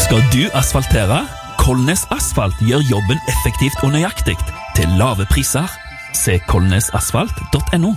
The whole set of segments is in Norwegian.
Skal du asfaltere? Kolnes Asfalt gjør jobben effektivt og nøyaktig til lave priser. Se kolnesasfalt.no.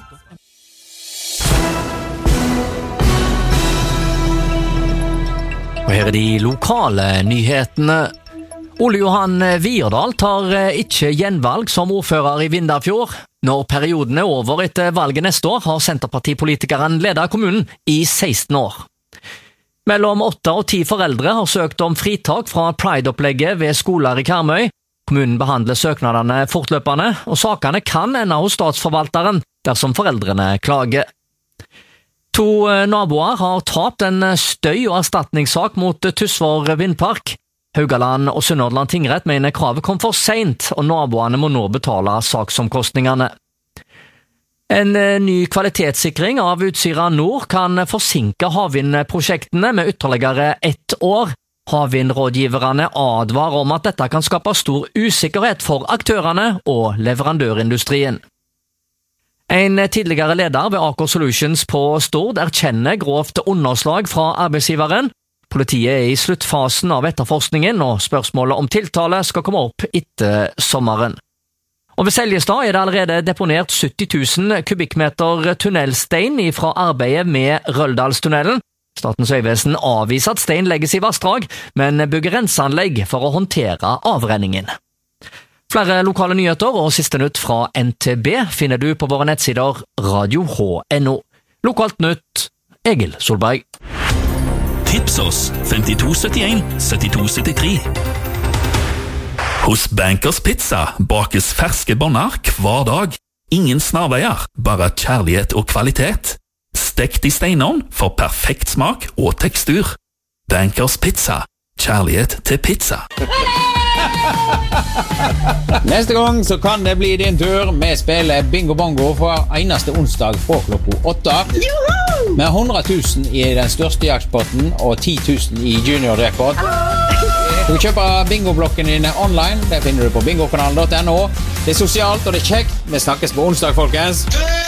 Og her er de lokale nyhetene. Ole Johan Vierdal tar ikke gjenvalg som ordfører i Vindafjord. Når perioden er over etter valget neste år, har Senterpartipolitikeren ledet kommunen i 16 år. Mellom 8 og 10 foreldre har søkt om fritak fra Pride-opplegget ved skoler i Karmøy. Kommunen behandler søknadene fortløpende, og sakene kan ende hos statsforvalteren dersom foreldrene klager. 2 naboer har tapt en støy- og erstatningssak mot Tysvær Vindpark. Haugaland og Sunnhordland tingrett mener kravet kom for sent, og naboene må nå betale saksomkostningene. En ny kvalitetssikring av Utsira Nord kan forsinke havvindprosjektene med ytterligere 1 år. Havvindrådgiverne advarer om at dette kan skape stor usikkerhet for aktørene og leverandørindustrien. En tidligere leder ved Aker Solutions på Stord erkjenner grovt underslag fra arbeidsgiveren. Politiet er i sluttfasen av etterforskningen, og spørsmålet om tiltale skal komme opp etter sommeren. Og ved Seljestad er det allerede deponert 70 000 kubikkmeter tunnelstein fra arbeidet med Røldalstunnelen. Statens vegvesen avviser at stein legges i vassdrag, men bygger renseanlegg for å håndtere avrenningen. Flere lokale nyheter og siste nytt fra NTB finner du på våre nettsider radio.no. Lokalt nytt, Egil Solberg. Tips oss 5271 7273. Hos Bankers Pizza bakes ferske bånder hver dag. Ingen snarveier, bare kjærlighet og kvalitet. Stekt i steinovn for perfekt smak og tekstur. Bankers Pizza. Kjærlighet til pizza. Neste gang så kan det bli din tur. Vi spiller Bingo Bongo for eneste onsdag på klokka 8. Med 100 000 i den største jaktpotten og 10 000 i junior-jackpot. Du kan kjøpe bingoblokken dine online. Det finner du på bingokanalen.no. Det er sosialt og det er kjekt. Vi snakkes på onsdag, folkens.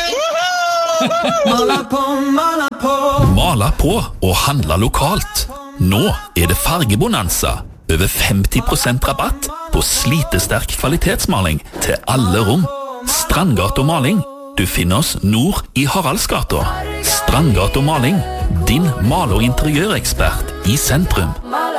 Mala på og handla lokalt. Nå er det fargebonanza. Over 50% rabatt på slitesterk kvalitetsmaling til alle rom. Strandgata Maling. Du finner oss nord i Haraldsgata. Strandgata Maling. Din mal- og interiørekspert i sentrum.